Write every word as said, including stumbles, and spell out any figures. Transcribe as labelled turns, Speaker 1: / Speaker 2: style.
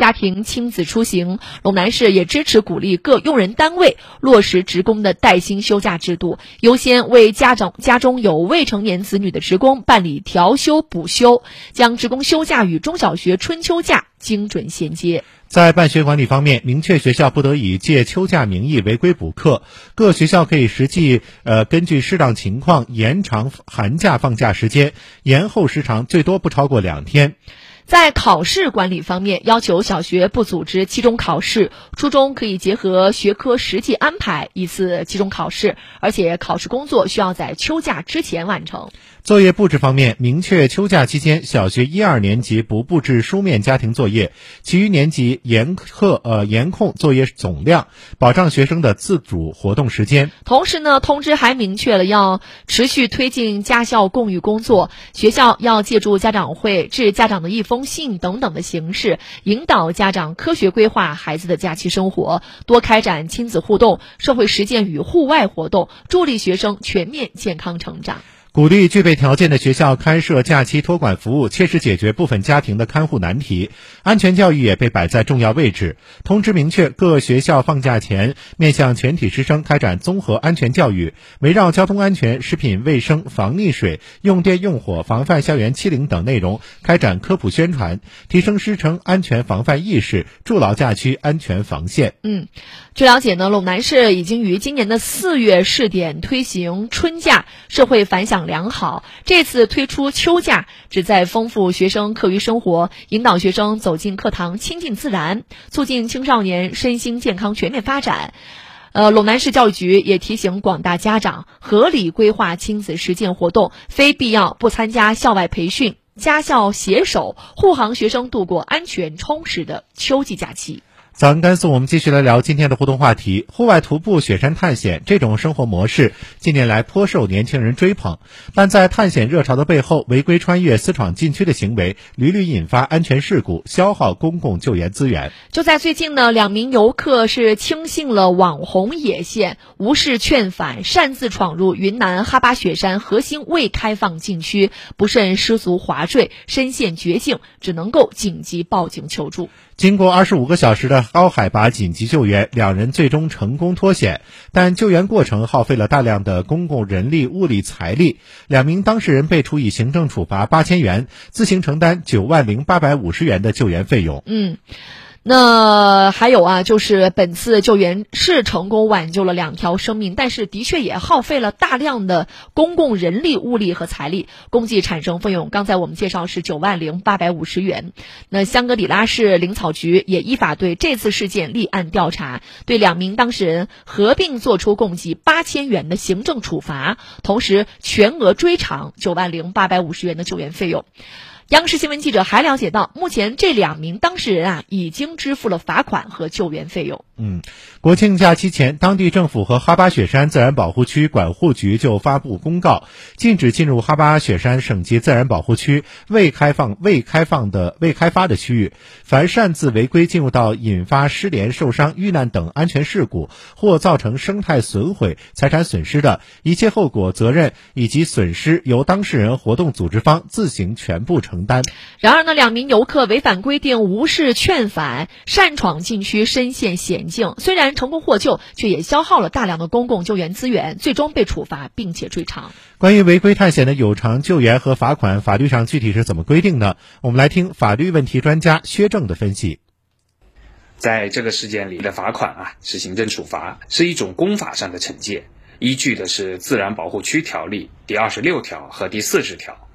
Speaker 1: 家庭亲子出行。陇南市也支持鼓励各用人单位落实职工的带薪休假制度，优先为家长家中有未成年子女的职工办理调休补休，将职工休假与中小学春秋假精准衔接。
Speaker 2: 在办学管理方面，明确学校不得以借秋假名义违规补课，各学校可以实际呃根据适当情况延长寒假放假时间，延后时长最多不超过两天。
Speaker 1: 在考试管理方面，要求小学不组织期中考试，初中可以结合学科实际安排一次期中考试，而且考试工作需要在秋假之前完成。
Speaker 2: 作业布置方面，明确秋假期间小学一二年级不布置书面家庭作业，其余年级严课呃严控作业总量，保障学生的自主活动时间。
Speaker 1: 同时呢，通知还明确了要持续推进家校共育工作，学校要借助家长会、致家长的一封信等等的形式，引导家长科学规划孩子的假期生活，多开展亲子互动、社会实践与户外活动，助力学生全面健康成长。
Speaker 2: 鼓励具备条件的学校开设假期托管服务，切实解决部分家庭的看护难题。安全教育也被摆在重要位置。通知明确，各学校放假前面向全体师生开展综合安全教育，围绕交通安全、食品卫生、防溺水、用电用火、防范校园欺凌等内容开展科普宣传，提升师生安全防范意识，筑牢假区安全防线。
Speaker 1: 嗯，据了解呢，陇南市已经于今年的四月试点推行春假，社会反响良好。这次推出秋假，旨在丰富学生课余生活，引导学生走进课堂亲近自然，促进青少年身心健康全面发展。呃，陇南市教育局也提醒广大家长，合理规划亲子实践活动，非必要不参加校外培训，家校携手护航学生度过安全充实的秋季假期。
Speaker 2: 早安甘肃，我们继续来聊今天的互动话题。户外徒步、雪山探险这种生活模式近年来颇受年轻人追捧，但在探险热潮的背后，违规穿越私闯禁区的行为屡屡引发安全事故，消耗公共救援资源。
Speaker 1: 就在最近呢，两名游客是轻信了网红野线，无视劝返，擅自闯入云南哈巴雪山核心未开放禁区，不慎失足滑坠，身陷绝境，只能够紧急报警求助。
Speaker 2: 经过二十五个小时的高海拔紧急救援，两人最终成功脱险，但救援过程耗费了大量的公共人力、物力、财力。两名当事人被处以行政处罚八千元，自行承担九万零八百五十元的救援费用。
Speaker 1: 嗯。那还有啊，就是本次救援是成功挽救了两条生命，但是的确也耗费了大量的公共人力、物力和财力，共计产生费用，刚才我们介绍是九万零八百五十元。那香格里拉市林草局也依法对这次事件立案调查，对两名当事人合并作出共计八千元的行政处罚，同时全额追偿九万零八百五十元的救援费用。央视新闻记者还了解到，目前这两名当事人啊已经支付了罚款和救援费用。
Speaker 2: 嗯，国庆假期前，当地政府和哈巴雪山自然保护区管护局就发布公告，禁止进入哈巴雪山省级自然保护区未开放、未开放的未开发的区域。凡擅自违规进入到引发失联、受伤、遇难等安全事故，或造成生态损毁、财产损失的，一切后果责任以及损失由当事人活动组织方自行全部承担。
Speaker 1: 然而呢，两名游客违反规定，无视劝返，擅闯禁区，身陷险境，虽然成功获救，却也消耗了大量的公共救援资源，最终被处罚并且追偿。
Speaker 2: 关于违规探险的有偿救援和罚款，法律上具体是怎么规定呢？我们来听法律问题专家薛正的分析。
Speaker 3: 在这个事件里的罚款啊，是行政处罚，是一种公法上的惩戒，依据的是《自然保护区条例》第二十六条和第四十条。